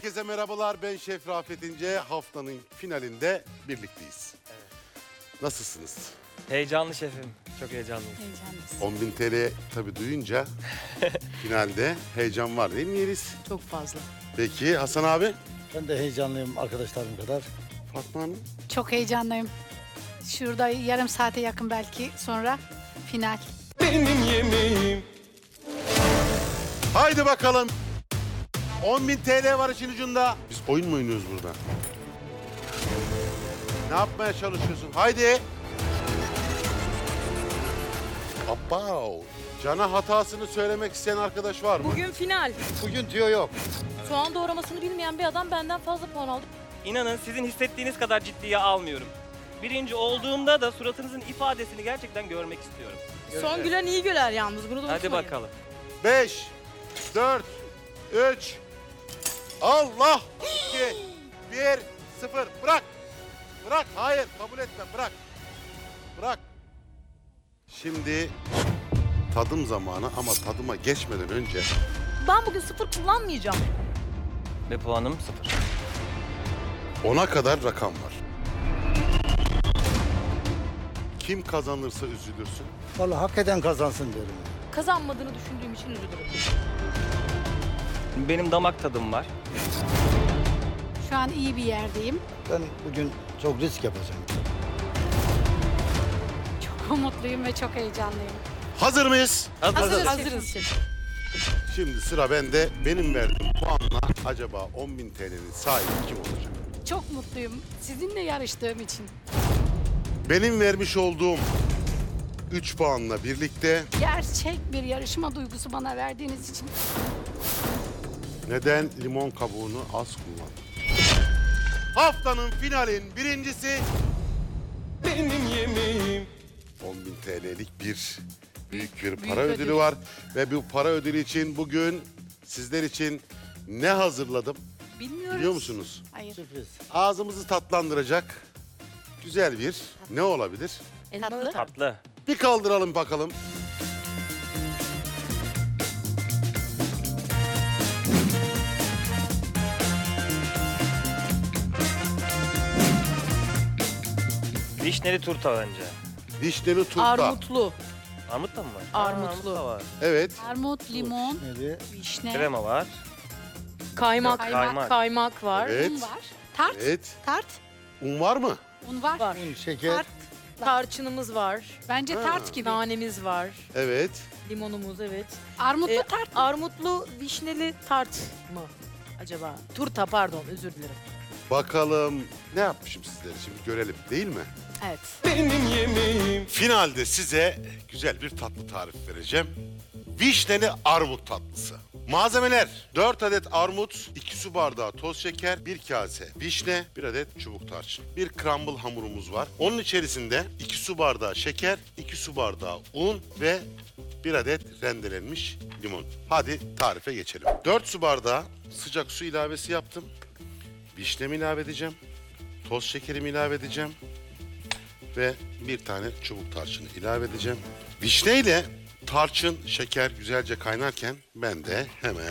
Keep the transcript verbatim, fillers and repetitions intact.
Herkese merhabalar. Ben Şef Rafet İnce. Haftanın finalinde birlikteyiz. Nasılsınız? Heyecanlı şefim. Çok heyecanlıyım. Heyecanlısın. on bin T L tabii duyunca finalde heyecan var değil mi Yeliz? Çok fazla. Peki Hasan abi? Ben de heyecanlıyım arkadaşlarım kadar. Fatma Hanım? Çok heyecanlıyım. Şurada yarım saate yakın belki sonra final. Benim yemeğim. Haydi bakalım. on bin T L var işin ucunda. Biz oyun mu oynuyoruz burada? Ne yapmaya çalışıyorsun? Haydi. Abav. Cana hatasını söylemek isteyen arkadaş var mı? Bugün final. Bugün tüyo yok. Soğan doğramasını bilmeyen bir adam benden fazla puan aldı. İnanın sizin hissettiğiniz kadar ciddiye almıyorum. Birinci olduğumda da suratınızın ifadesini gerçekten görmek istiyorum. Son Göreceğiz. gülen iyi güler yalnız. Bunu da unutmayın. Hadi bakalım. Beş, dört, üç, Allah, iki, bir, sıfır. Bırak. Bırak. Hayır, kabul etmem. Bırak. Bırak. Şimdi tadım zamanı ama tadıma geçmeden önce Ben bugün sıfır kullanmayacağım. Ve puanım sıfır. ona kadar rakam var. Kim kazanırsa üzülürsün. Vallahi hak eden kazansın diyorum. Kazanmadığını düşündüğüm için üzülürüm. Benim damak tadım var. Şu an iyi bir yerdeyim. Ben bugün çok risk yapacağım. Çok umutluyum ve çok heyecanlıyım. Hazır mıyız? Hazırız. Hazırız. Hazırız şef. Şimdi sıra bende. Benim verdiğim puanla acaba on bin T L'nin sahibi kim olacak? Çok mutluyum sizinle yarıştığım için. Benim vermiş olduğum üç puanla birlikte Gerçek bir yarışma duygusu bana verdiğiniz için. neden limon kabuğunu az kullandın? Haftanın finalin birincisi Benim yemeğim. on bin T L'lik bir büyük bir para Büyük ödülü ödül. var. Ve bu para ödülü için bugün sizler için ne hazırladım Bilmiyoruz. biliyor musunuz? Hayır. Sürpriz. Ağzımızı tatlandıracak güzel bir ne olabilir? Elmalı. Tatlı. Bir kaldıralım bakalım. Vişneli turta önce. Vişneli turta. Armutlu. Armut da mı var? Armutlu. Ha, armut da var. Evet. Armut, limon, Neydi? vişne, Krema var. Kaymak. Kaymak. Kaymak. Kaymak var. Evet. un var. Tart, Evet. tart, Un var mı? un var. Var. Un, şeker. Tart. Tarçınımız var. Bence Ha. tart gibi. Nanemiz var. Evet. Limonumuz evet. Armutlu Ee, tart mı? Armutlu vişneli tart mı acaba? Turta pardon özür dilerim. Bakalım ne yapmışım sizler için bir görelim değil mi? Evet. Benim yemeğim. Finalde size güzel bir tatlı tarifi vereceğim. Vişneli armut tatlısı. Malzemeler: dört adet armut, iki su bardağı toz şeker, bir kase vişne, bir adet çubuk tarçın. Bir crumble hamurumuz var. Onun içerisinde iki su bardağı şeker, iki su bardağı un ve bir adet rendelenmiş limon. Hadi tarife geçelim. dört su bardağı sıcak su ilavesi yaptım. Vişnemi ilave edeceğim. Toz şekerimi ilave edeceğim. Ve bir tane çubuk tarçını ilave edeceğim. Vişne ile tarçın, şeker güzelce kaynarken ben de hemen